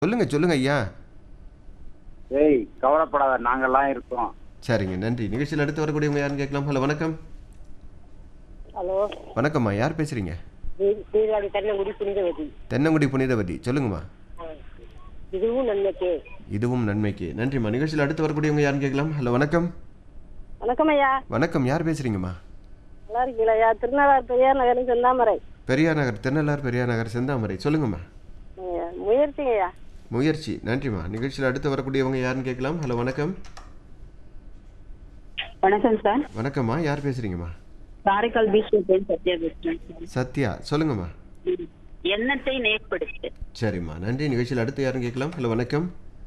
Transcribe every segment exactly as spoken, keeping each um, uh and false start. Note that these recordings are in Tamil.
சொல்லுங்க சொல்லுங்க ஐயா. ஏய் கவலைப்படாத நாங்கெல்லாம் இருக்கோம். சரிங்க, நன்றி. நிகழ்ச்சியில் அடுத்து வரக்கூடியவங்க யாருன்னு கேட்கலாம். ஹலோ வணக்கம். ஹலோ, வணக்கம்மா, யார் பேசுறீங்க? சீ- சீர்காழி தென்னங்குடி புனிதவதி. தென்னங்குடி புனிதவதி, சொல்லுங்கம்மா. ஆ. இதுவும் நன்மைக்கே. இதுவும் நன்மைக்கு. நன்றிம்மா. நிகழ்ச்சியில் அடுத்து வரக்கூடியவங்க யாருன்னு கேட்கலாம். ஹலோ வணக்கம். வணக்கம் ஐயா, வணக்கம், யார் பேசுறீங்கம்மா? நல்லா இருக்கீங்களா ஐயா? திருநள்ளாறு பெரியார் நகரம் செந்தாமரை. பெரியார் நகர், திருநள்ளாறு பெரியார் நகர் செந்தாமரை, சொல்லுங்கம்மா. ஐயா, முயற்சிங்க ஐயா. முயற்சி, நன்றிம்மா. நிகழ்ச்சியில் அடுத்து வரக்கூடியவங்க யாருன்னு கேட்கலாம். ஹலோ வணக்கம். வணக்கம் சார். வணக்கம்மா, யார் பேசுறீங்கம்மா? காரைக்கால் பீச் பேர் சத்யா பேசுறேன் சார். சத்யா, சொல்லுங்கம்மா. எண்ணத்தை நேர்படுத்து. சரிம்மா, நன்றி. நிகழ்ச்சியில் அடுத்து யாருன்னு கேட்கலாம். ஹலோ வணக்கம்.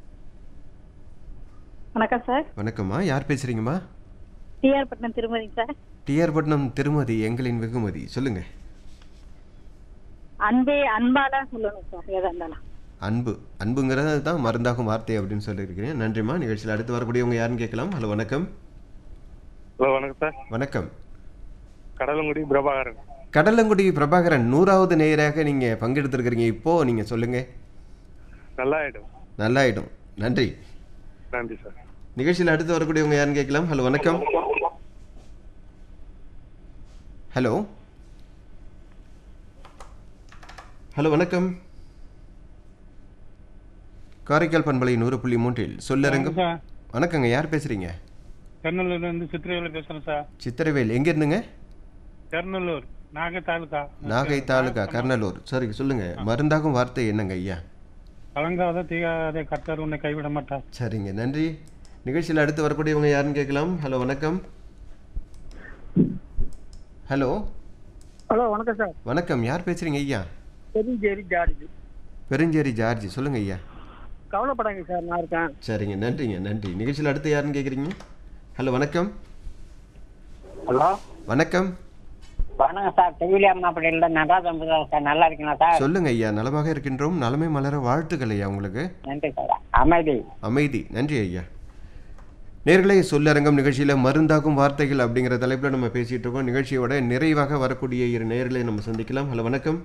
வணக்கம் சார். வணக்கம்மா, யார் பேசுறீங்கம்மா? டிஆர் பட்னம் திருமதி சார். டிஆர் பட்னம் திருமதி, எங்களின் வெகுமதி, சொல்லுங்க. அன்பே அன்பாலா சொல்லணும் சார், ஏதா இருந்தாலும். அன்பு, அன்புங்கிறது தான் மருந்தாகும் வார்த்தை அப்படின்னு சொல்லியிருக்கிறேன். நன்றிம்மா. நிகழ்ச்சியில் அடுத்து வரக்கூடியவங்க யாருன்னு கேட்கலாம். ஹலோ வணக்கம். ஹலோ வணக்கம் சார். வணக்கம். கடலங்குடி பிரபாகரன். கடலங்குடி பிரபாகரன், நூறாவது நேயராக நீங்க பங்கெடுத்திருக்கிறீங்க. இப்போ நீங்க சொல்லுங்க. நல்லாயிடும். நல்லாயிடும். நன்றி. நன்றி சார். நிகழ்ச்சியில் அடுத்து வரக்கூடியவங்க யாருன்னு கேட்கலாம். ஹலோ வணக்கம். ஹலோ ஹலோ வணக்கம். காரைக்கால் பண்பலை நூறு புள்ளி மூன்றில் சொல்லரங்கம். சார், வணக்கங்க, யார் பேசுறீங்க? திருநெல்லூர்ல இருந்து சித்திரவேல் பேசுறேன் சார். சித்திரவேல், எங்க இருந்துங்க? திருநெல்லூர் நாகை தாலுகா. நாகை தாலுகா, கர்னலூர். சரி, சொல்லுங்க. மருந்தாகும் வார்த்தை என்னங்க ஐயா? கலங்காத தீகாத கர்த்தர் உன்னை கைவிட மாட்டார். சரிங்க, நன்றி. நிகழ்ச்சியில் அடுத்து வரக்கூடியவங்க யாருன்னு கேட்கலாம். ஹலோ வணக்கம். ஹலோ ஹலோ வணக்கம் சார். வணக்கம், யார் பேசுறீங்க ஐயா? பெருஞ்சேரி ஜார்ஜ். பெருஞ்சேரி ஜார்ஜ், சொல்லுங்க ஐயா. கவலைப்படாங்க சார், நான் இருக்கேன். சரிங்க, நன்றிங்க, நன்றி. நிகழ்ச்சியில் அடுத்து யாருன்னு கேட்குறீங்க. ஹலோ வணக்கம். ஹலோ வணக்கம். வணக்கம் சார். தெவிலியம்மாப்பட்டியில நடராஜன் பேசுறேன் சார். நல்லா இருக்கீங்களா சார்? சொல்லுங்க ஐயா. நலமாக இருக்கின்றோம். நலமை மலர வாழ்த்துக்கள் ஐயா உங்களுக்கு. நன்றி சார். அமைதி. அமைதி, நன்றி ஐயா. நேர்களே, சொல்லரங்கம் நிகழ்ச்சியில் மருந்தாகும் வார்த்தைகள் அப்படிங்கிற தலைப்பில் நம்ம பேசிகிட்டு இருக்கோம். நிகழ்ச்சியோட நிறைவாக வரக்கூடிய இரு நேர்களை நம்ம சந்திக்கலாம். ஹலோ வணக்கம்.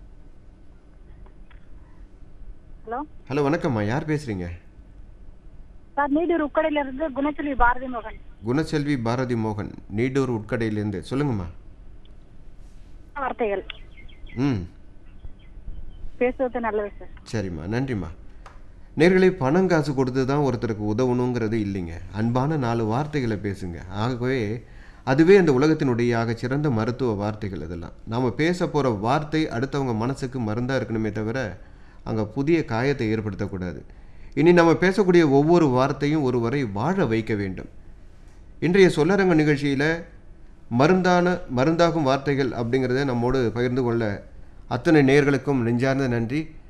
ஹலோ ஹலோ வணக்கம்மா, யார் பேசுறீங்க? சார், நீடூர் உக்கடையில இருந்து குணச்செல்வி பாரதி மோகன். குணசெல்வி பாரதி மோகன், நீடூர் உட்கடையிலேருந்து, சொல்லுங்கம்மா. வார்த்தைகள் ம் பேசுவது நல்லது சார். சரிம்மா, நன்றிம்மா. நேர்களே, பணம் காசு கொடுத்து தான் ஒருத்தருக்கு உதவணுங்கிறது இல்லைங்க. அன்பான நாலு வார்த்தைகளை பேசுங்க. ஆகவே அதுவே அந்த உலகத்தினுடைய ஆக சிறந்த மருத்துவ வார்த்தைகள். இதெல்லாம் நாம் பேச போகிற வார்த்தை அடுத்தவங்க மனசுக்கு மருந்தாக இருக்கணுமே தவிர அங்கே புதிய காயத்தை ஏற்படுத்தக்கூடாது. இனி நம்ம பேசக்கூடிய ஒவ்வொரு வார்த்தையும் ஒருவரை வாழ வைக்க வேண்டும். இன்றைய சொல்லரங்க நிகழ்ச்சியில் மருந்தான மருந்தாகும் வார்த்தைகள் அப்படிங்கிறத நம்மோடு பகிர்ந்து கொள்ள அத்தனை நேயர்களுக்கும் நெஞ்சார்ந்த நன்றி.